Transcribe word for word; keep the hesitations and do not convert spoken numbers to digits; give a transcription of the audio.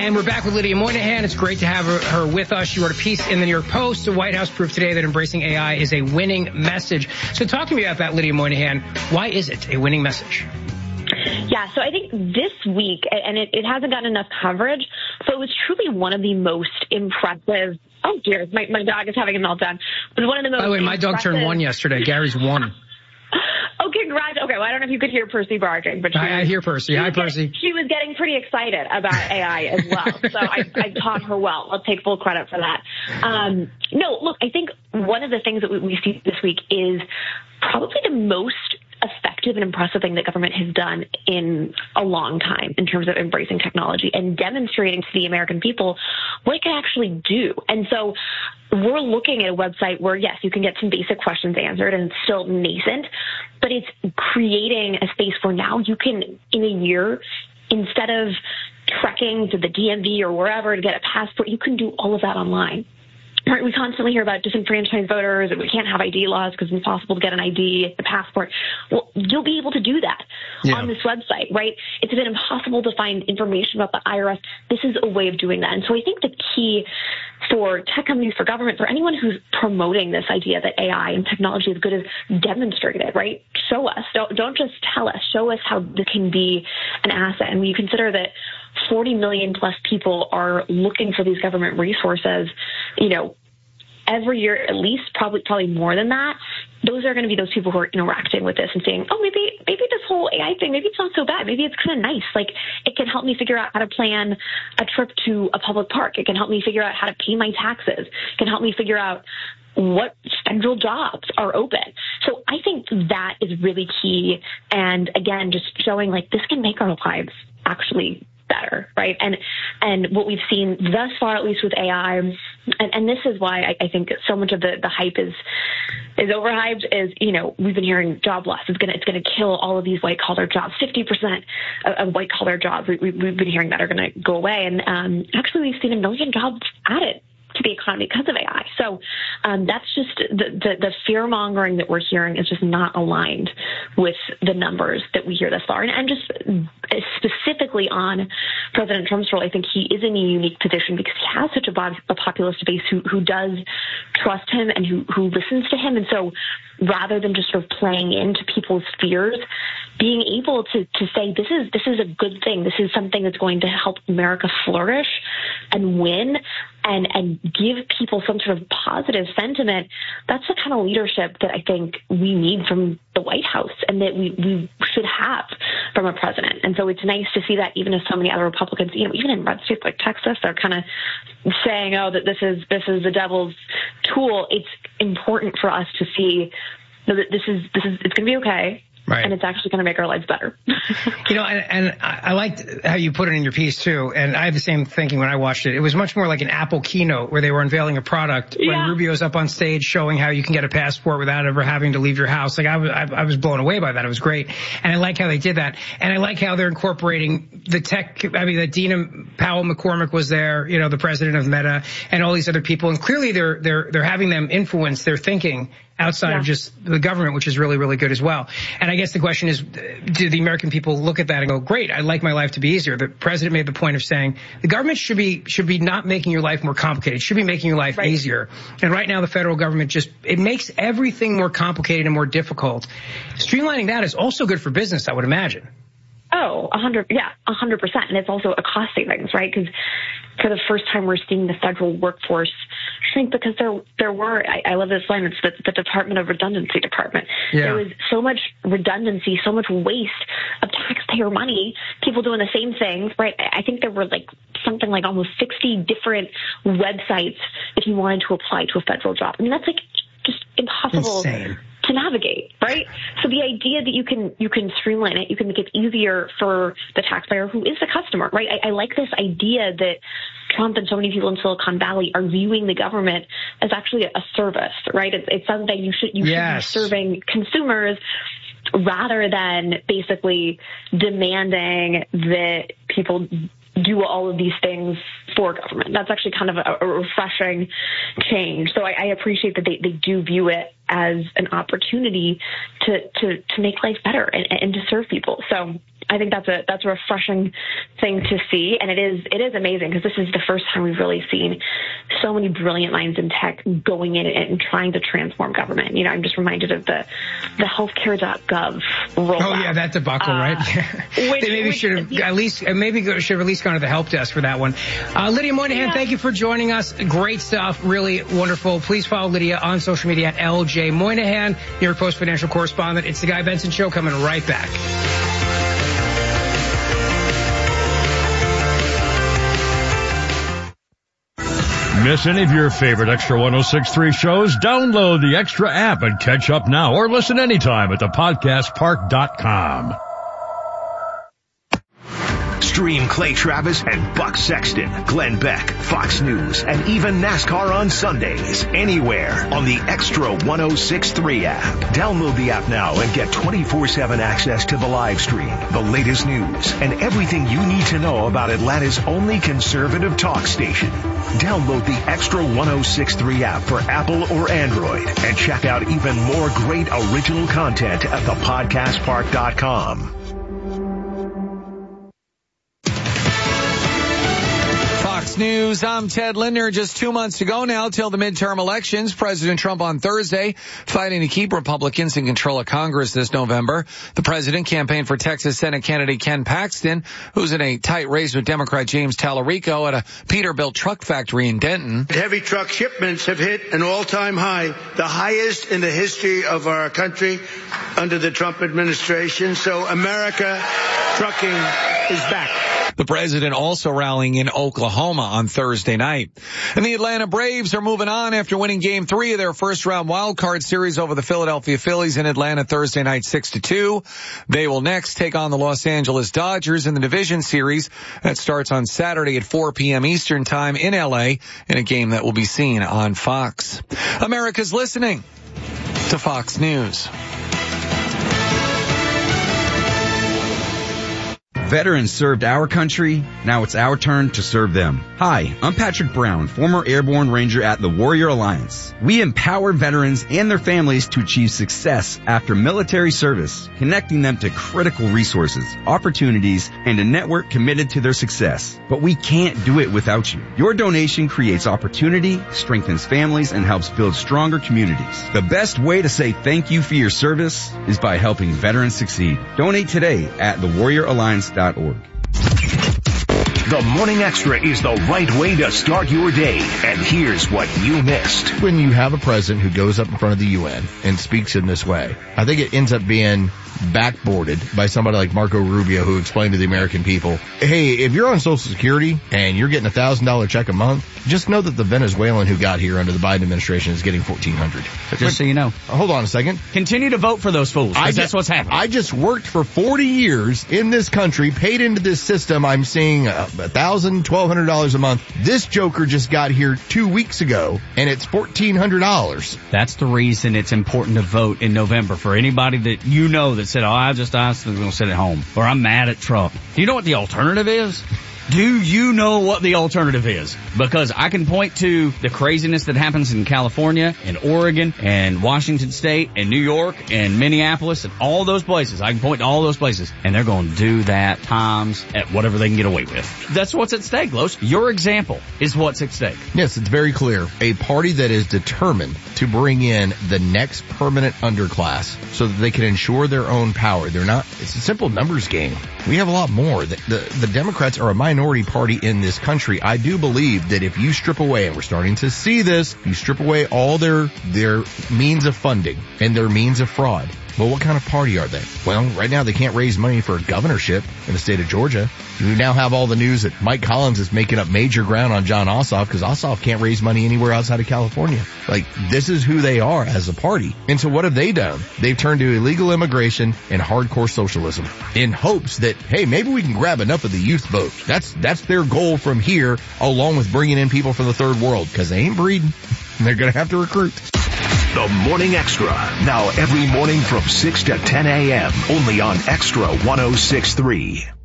And we're back with Lydia Moynihan. It's great to have her, her with us. She wrote a piece in the New York Post. The White House proved today that embracing A I is a winning message. So talk to me about that, Lydia Moynihan. Why is it a winning message? Yeah, so I think this week, and it, it hasn't gotten enough coverage, so it was truly one of the most impressive. Oh, dear, my, my dog is having a meltdown. But one of the most. By the way, my dog turned one yesterday. Gary's one. Oh, congrats. Okay, well, I don't know if you could hear Percy barking, but she I, was, I hear Percy. Hi, getting, Percy. She was getting pretty excited about A I as well, so I, I taught her well. I'll take full credit for that. Um, no, look, I think one of the things that we, we see this week is probably the most effective and impressive thing that government has done in a long time in terms of embracing technology and demonstrating to the American people what it can actually do. And so we're looking at a website where, yes, you can get some basic questions answered and it's still nascent, but it's creating a space where now you can, in a year, instead of trekking to the D M V or wherever to get a passport, you can do all of that online. Right, we constantly hear about disenfranchised voters, and we can't have I D laws because it's impossible to get an I D, a passport. Well, you'll be able to do that yeah. on this website, right? It's been impossible to find information about the I R S. This is a way of doing that. And so I think the key for tech companies, for government, for anyone who's promoting this idea that A I and technology is good is demonstrate it, right? Show us. Don't, don't just tell us. Show us how this can be an asset. And when you consider that forty million plus people are looking for these government resources, you know, every year at least, probably probably more than that, those are going to be those people who are interacting with this and saying, oh, maybe maybe this whole A I thing, maybe it's not so bad. Maybe it's kind of nice. Like, it can help me figure out how to plan a trip to a public park. It can help me figure out how to pay my taxes. It can help me figure out what federal jobs are open. So I think that is really key. And again, just showing like this can make our lives actually better, right? And and what we've seen thus far, at least with A I, and, and this is why I, I think so much of the, the hype is is overhyped, is, you know, we've been hearing job loss. It's gonna it's gonna kill all of these white collar jobs. fifty percent of, of white collar jobs we, we, we've been hearing that are gonna go away. And um, actually, we've seen a million jobs added to the economy because of A I. So um, that's just the, the, the fear mongering that we're hearing is just not aligned with the numbers that we hear thus far. And, and just specifically on President Trump's role, I think he is in a unique position because he has such a, bo- a populist base who, who does trust him and who, who listens to him. And so rather than just sort of playing into people's fears, being able to, to say, this is this is a good thing. This is something that's going to help America flourish and win and, and give people some sort of positive sentiment. That's the kind of leadership that I think we need from the White House and that we, we should have from a president. And so it's nice to see that even as so many other Republicans, you know, even in red states like Texas, they're kind of saying, oh, that this is this is the devil's tool. It's important for us to see that this is this is it's going to be okay. Right. And it's actually going to make our lives better. You know, and, and I liked how you put it in your piece, too. And I had the same thinking when I watched it. It was much more like an Apple keynote where they were unveiling a product yeah. when Rubio's up on stage showing how you can get a passport without ever having to leave your house. Like, I was, I, I was blown away by that. It was great. And I like how they did that. And I like how they're incorporating the tech. I mean, that Dina Powell McCormick was there, you know, the president of Meta, and all these other people. And clearly they're, they're, they're having them influence their thinking outside yeah. of just the government, which is really, really good as well. And I guess the question is, do the American people look at that and go, great, I'd like my life to be easier? The president made the point of saying the government should be should be not making your life more complicated. It should be making your life right. easier. And right now the federal government just, it makes everything more complicated and more difficult. Streamlining that is also good for business, I would imagine. Oh, a hundred, yeah, a hundred percent. And it's also a cost savings, right? Because for the first time, we're seeing the federal workforce shrink because there, there were, I, I love this line, it's the, the Department of Redundancy Department. Yeah. There was so much redundancy, so much waste of taxpayer money, people doing the same things, right? I think there were like something like almost sixty different websites if you wanted to apply to a federal job. I mean, that's like just impossible. Insane. To navigate, right? So the idea that you can you can streamline it, you can make it easier for the taxpayer who is the customer, right? I, I like this idea that Trump and so many people in Silicon Valley are viewing the government as actually a service, right? It's, it's something you should you yes. should be serving consumers rather than basically demanding that people do all of these things for government. That's actually kind of a, a refreshing change. So I, I appreciate that they, they do view it as an opportunity to, to, to make life better and, and to serve people. So I think that's a that's a refreshing thing to see, and it is it is amazing because this is the first time we've really seen so many brilliant minds in tech going in and trying to transform government. You know, I'm just reminded of the the healthcare dot gov rollout. Oh yeah, that debacle, uh, right? Which, they maybe which, should have at least maybe should have at least gone to the help desk for that one. Uh, Lydia Moynihan, yeah. Thank you for joining us. Great stuff, really wonderful. Please follow Lydia on social media at L J Moynihan, New York Post financial correspondent. It's the Guy Benson Show, coming right back. Miss any of your favorite Extra one oh six point three shows? Download the Extra app and catch up now, or listen anytime at the podcast park dot com. Stream Clay Travis and Buck Sexton, Glenn Beck, Fox News, and even NASCAR on Sundays, anywhere on the Extra one oh six point three app. Download the app now and get twenty-four seven access to the live stream, the latest news, and everything you need to know about Atlanta's only conservative talk station. Download the Extra one oh six point three app for Apple or Android and check out even more great original content at the podcast park dot com. News. I'm Ted Linder. Just two months to go now till the midterm elections. President Trump on Thursday fighting to keep Republicans in control of Congress this November. The president campaigned for Texas Senate candidate Ken Paxton, who's in a tight race with Democrat James Tallarico at a Peterbilt truck factory in Denton. Heavy truck shipments have hit an all-time high, the highest in the history of our country under the Trump administration. So America trucking is back. The president also rallying in Oklahoma on Thursday night. And the Atlanta Braves are moving on after winning game three of their first round wild card series over the Philadelphia Phillies in Atlanta Thursday night six to two. They will next take on the Los Angeles Dodgers in the division series that starts on Saturday at four p.m. Eastern time in L A in a game that will be seen on Fox. America's listening to Fox News. Veterans served our country, now it's our turn to serve them. Hi, I'm Patrick Brown, former Airborne Ranger at the Warrior Alliance. We empower veterans and their families to achieve success after military service, connecting them to critical resources, opportunities, and a network committed to their success. But we can't do it without you. Your donation creates opportunity, strengthens families, and helps build stronger communities. The best way to say thank you for your service is by helping veterans succeed. Donate today at the warrior alliance dot org. The Morning Extra is the right way to start your day. And here's what you missed. When you have a president who goes up in front of the U N and speaks in this way, I think it ends up being backboarded by somebody like Marco Rubio, who explained to the American people, hey, if you're on Social Security and you're getting a thousand dollar check a month, just know that the Venezuelan who got here under the Biden administration is getting fourteen hundred. Just but, so you know. Hold on a second. Continue to vote for those fools, because that's what's happening. I just worked for forty years in this country, paid into this system. I'm seeing a thousand, twelve hundred dollars a month. This joker just got here two weeks ago, and it's fourteen hundred dollars. That's the reason it's important to vote in November. For anybody that you know that said, oh, I just asked them to sit at home, or I'm mad at Trump. Do you know what the alternative is? Do you know what the alternative is? Because I can point to the craziness that happens in California and Oregon and Washington State and New York and Minneapolis and all those places. I can point to all those places, and they're going to do that times at whatever they can get away with. That's what's at stake, Los. Your example is what's at stake. Yes, it's very clear. A party that is determined to bring in the next permanent underclass so that they can ensure their own power. They're not, it's a simple numbers game. We have a lot more. The, the, the Democrats are a minority party in this country. I do believe that if you strip away, and we're starting to see this, you strip away all their, their means of funding and their means of fraud. Well, what kind of party are they? Well, right now they can't raise money for a governorship in the state of Georgia. You now have all the news that Mike Collins is making up major ground on Jon Ossoff because Ossoff can't raise money anywhere outside of California. Like, this is who they are as a party. And so what have they done? They've turned to illegal immigration and hardcore socialism in hopes that, hey, maybe we can grab enough of the youth vote. That's, that's their goal from here, along with bringing in people from the third world, because they ain't breeding. They're going to have to recruit. The Morning Extra, now every morning from six to ten a.m. only on Extra one oh six point three.